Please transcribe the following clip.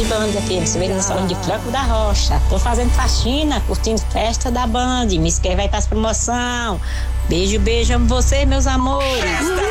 Rede Band aqui, você vê no salão de Franco da Rocha. Tô fazendo faxina, curtindo festa da Band. Me inscreve aí pras promoção. Beijo, beijo, amo vocês, meus amores.